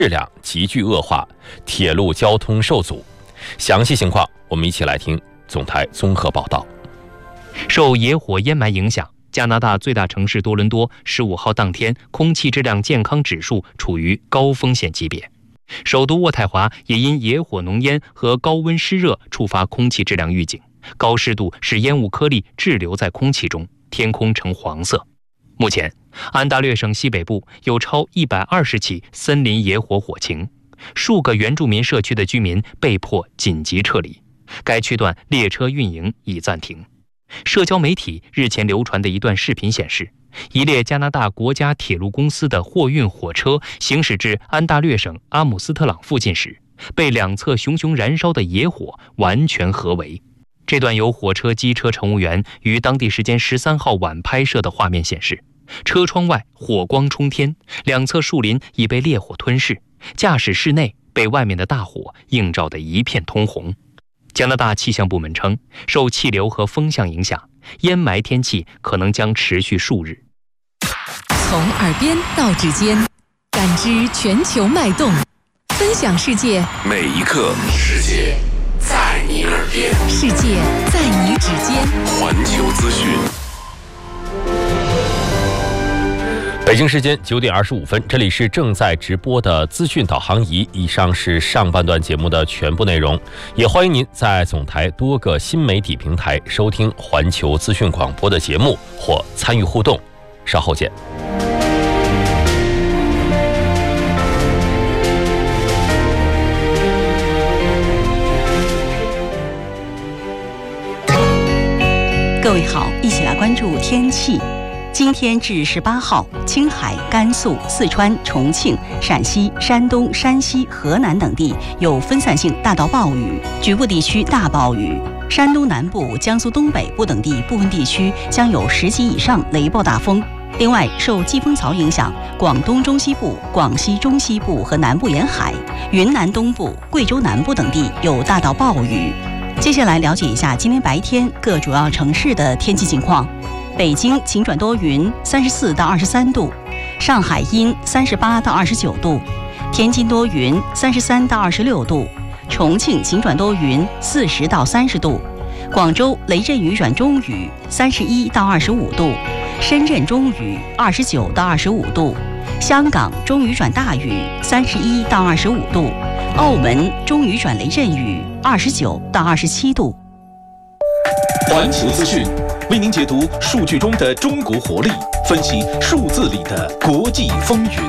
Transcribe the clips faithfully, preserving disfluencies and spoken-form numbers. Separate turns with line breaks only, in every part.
质量急剧恶化，铁路交通受阻。详细情况，我们一起来听总台综合报道。
受野火烟霾影响，加拿大最大城市多伦多十五号当天空气质量健康指数处于高风险级别。首都渥太华也因野火浓烟和高温湿热触发空气质量预警，高湿度使烟雾颗粒滞留在空气中，天空呈黄色。目前，安大略省西北部有超一百二十起森林野火火情，数个原住民社区的居民被迫紧急撤离，该区段列车运营已暂停。社交媒体日前流传的一段视频显示，一列加拿大国家铁路公司的货运火车行驶至安大略省阿姆斯特朗附近时，被两侧熊熊燃烧的野火完全合围。这段由火车机车乘务员于当地时间十三号晚拍摄的画面显示，车窗外火光冲天，两侧树林已被烈火吞噬，驾驶室内被外面的大火映照得一片通红。加拿大气象部门称，受气流和风向影响，烟霾天气可能将持续数日。
从耳边到指尖，感知全球脉动，分享世界
每一刻，世界在你耳边，
世界在你指尖。
环球资讯。
北京时间九点二十五分，这里是正在直播的资讯导航仪。以上是上半段节目的全部内容，也欢迎您在总台多个新媒体平台收听环球资讯广播的节目或参与互动。稍后见。
各位好，一起来关注天气。今天至十八号，青海、甘肃、四川、重庆、陕西、山东、山西、河南等地有分散性大到暴雨，局部地区大暴雨。山东南部、江苏东北部等地部分地区将有十级以上雷暴大风。另外，受季风槽影响，广东中西部、广西中西部和南部沿海、云南东部、贵州南部等地有大到暴雨。接下来了解一下今天白天各主要城市的天气情况。北京晴转多云，三十四到二十三度；上海阴，三十八到二十九度；天津多云，三十三到二十六度；重庆晴转多云，四十到三十度；广州雷阵雨转中雨，三十一到二十五度；深圳中雨，二十九到二十五度；香港中雨转大雨，三十一到二十五度；澳门中雨转雷阵雨，二十九到二十七度。
环球资讯为您解读数据中的中国活力，分析数字里的国际风云。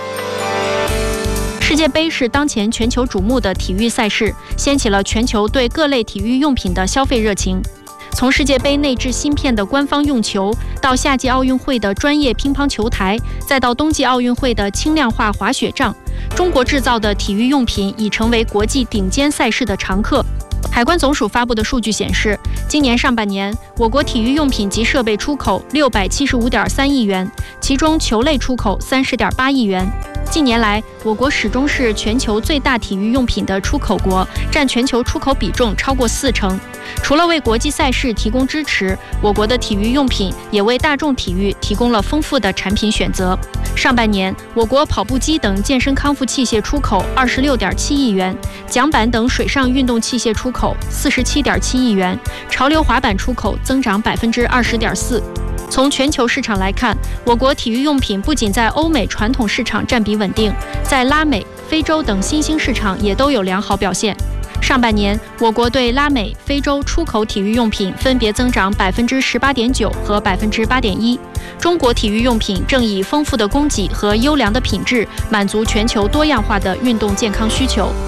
世界杯是当前全球瞩目的体育赛事，掀起了全球对各类体育用品的消费热情。从世界杯内置芯片的官方用球，到夏季奥运会的专业乒乓球台，再到冬季奥运会的轻量化滑雪杖，中国制造的体育用品已成为国际顶尖赛事的常客。海关总署发布的数据显示，今年上半年，我国体育用品及设备出口六百七十五点三亿元，其中球类出口三十点八亿元。近年来，我国始终是全球最大体育用品的出口国，占全球出口比重超过四成。除了为国际赛事提供支持，我国的体育用品也为大众体育提供了丰富的产品选择。上半年，我国跑步机等健身康复器械出口二十六点七亿元，桨板等水上运动器械出口四十七点七亿元，潮流滑板出口增长百分之二十点四。从全球市场来看，我国体育用品不仅在欧美传统市场占比稳定，在拉美、非洲等新兴市场也都有良好表现。上半年，我国对拉美、非洲出口体育用品分别增长百分之十八点九和百分之八点一。中国体育用品正以丰富的供给和优良的品质，满足全球多样化的运动健康需求。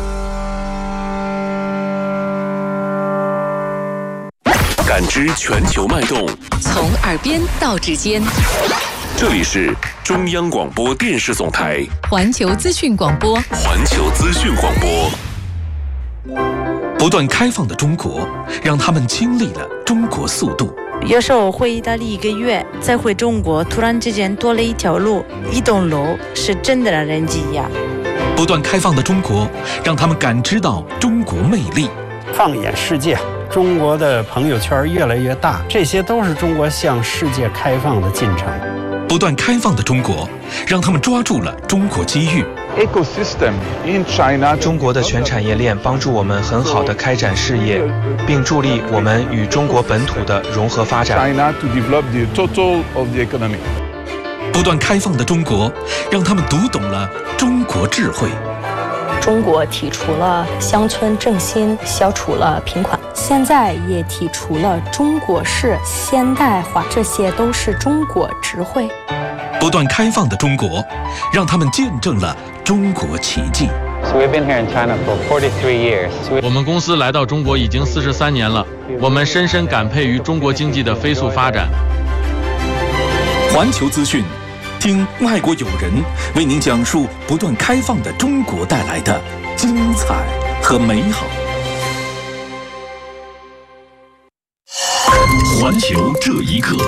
感知全球脉动，
从耳边到指尖。
这里是中央广播电视总台
环球资讯广播。
环球资讯广播。不断开放的中国，让他们经历了中国速度。
有时候回意大利一个月，再回中国，突然之间多了一条路，一栋楼，是真的让人惊讶。
不断开放的中国，让他们感知到中国魅力。
放眼世界，中国的朋友圈越来越大，这些都是中国向世界开放的进程。
不断开放的中国，让他们抓住了中国机遇。
ecosystem in China。
中国的全产业链帮助我们很好的开展事业，并助力我们与中国本土的融合发展。
China to develop the total of the economy。
不断开放的中国，让他们读懂了中国智慧。
中国提出了乡村振兴，消除了贫困，现在也提出了中国式现代化，这些都是中国智慧。
不断开放的中国，让他们见证了中国奇迹。
我们公司来到中国已经四十三年了，我们深深感佩于中国经济的飞速发展。
环球资讯，听外国友人为您讲述不断开放的中国带来的精彩和美好。环球这一刻。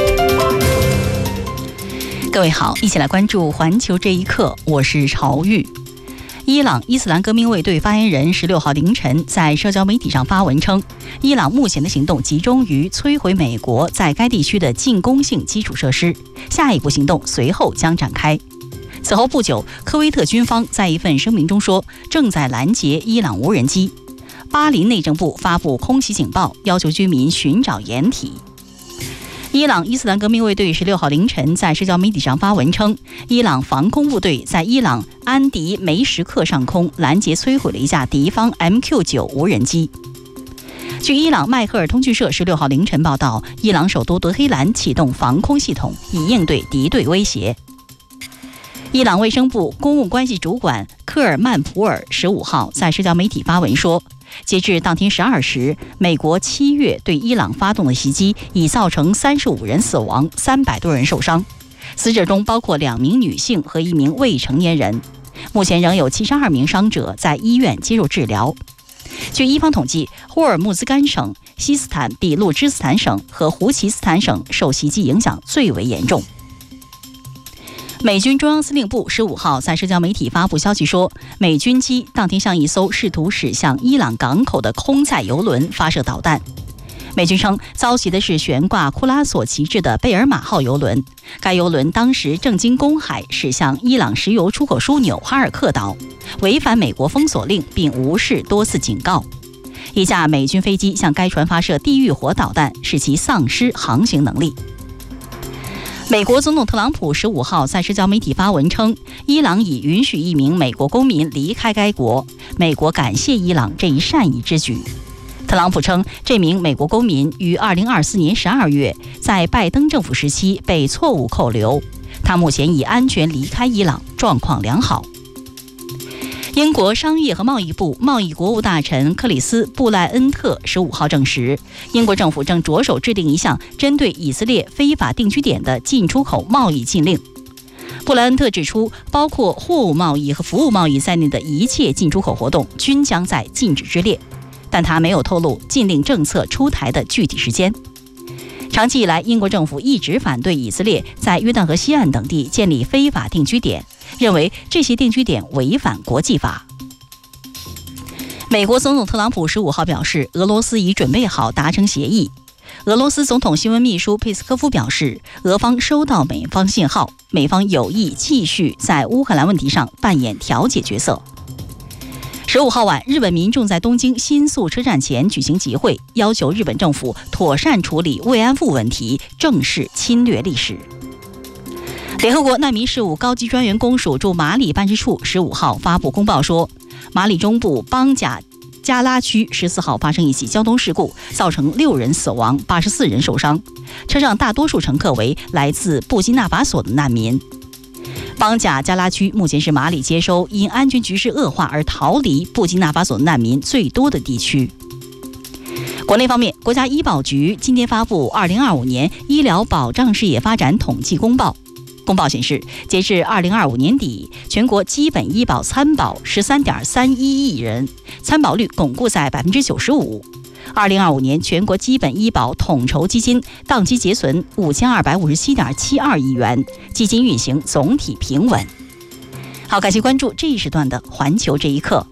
各位好，一起来关注环球这一刻，我是朝玉。伊朗伊斯兰革命卫队发言人十六号凌晨在社交媒体上发文称，伊朗目前的行动集中于摧毁美国在该地区的进攻性基础设施，下一步行动随后将展开。此后不久，科威特军方在一份声明中说，正在拦截伊朗无人机。巴林内政部发布空袭警报，要求居民寻找掩体。伊朗伊斯兰革命卫队十六号凌晨在社交媒体上发文称，伊朗防空部队在伊朗安迪梅什克上空拦截摧毁了一架敌方 M Q 九 无人机。据伊朗迈赫尔通讯社十六号凌晨报道，伊朗首都德黑兰启动防空系统，以应对敌对威胁。伊朗卫生部公共关系主管科尔曼普尔十五号在社交媒体发文说，截至当天十二时，美国七月对伊朗发动的袭击已造成三十五人死亡，三百多人受伤，死者中包括两名女性和一名未成年人。目前仍有七十二名伤者在医院接受治疗。据伊方统计，霍尔木兹干省、西斯坦比路支斯坦省和胡奇斯坦省受袭击影响最为严重。美军中央司令部十五号在社交媒体发布消息说，美军机当天向一艘试图驶向伊朗港口的空载油轮发射导弹。美军称，遭袭的是悬挂库拉索旗帜的贝尔马号油轮，该油轮当时正经公海驶向伊朗石油出口枢纽哈尔克岛，违反美国封锁令并无视多次警告。一架美军飞机向该船发射地狱火导弹，使其丧失航行能力。美国总统特朗普十五号在社交媒体发文称，伊朗已允许一名美国公民离开该国，美国感谢伊朗这一善意之举。特朗普称，这名美国公民于二零二四年十二月在拜登政府时期被错误扣留，他目前已安全离开伊朗，状况良好。英国商业和贸易部贸易国务大臣克里斯·布莱恩特十五号证实，英国政府正着手制定一项针对以色列非法定居点的进出口贸易禁令。布莱恩特指出，包括货物贸易和服务贸易在内的一切进出口活动均将在禁止之列，但他没有透露禁令政策出台的具体时间。长期以来，英国政府一直反对以色列在约旦河西岸等地建立非法定居点，认为这些定居点违反国际法。美国总统特朗普十五号表示，俄罗斯已准备好达成协议。俄罗斯总统新闻秘书佩斯科夫表示，俄方收到美方信号，美方有意继续在乌克兰问题上扮演调解角色。十五号晚，日本民众在东京新宿车站前举行集会，要求日本政府妥善处理慰安妇问题，正视侵略历史。联合国难民事务高级专员公署驻马里办事处十五号发布公报说，马里中部邦贾加拉区十四号发生一起交通事故，造成六人死亡，八十四人受伤，车上大多数乘客为来自布基纳法索的难民。邦贾加拉区目前是马里接收因安全局势恶化而逃离布基纳法索难民最多的地区。国内方面，国家医保局今天发布二零二五年医疗保障事业发展统计公报。公报显示，截至二零二五年底，全国基本医保参保十三点三一亿人，参保率巩固在百分之九十五。二零二五年全国基本医保统筹基金当期结存五千二百五十七点七二亿元，基金运行总体平稳。好，感谢关注这一时段的环球这一刻。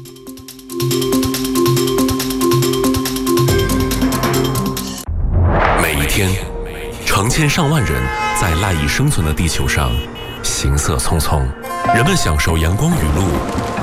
每一天，成千上万人在赖以生存的地球上行色匆匆。 人们享受阳光雨露，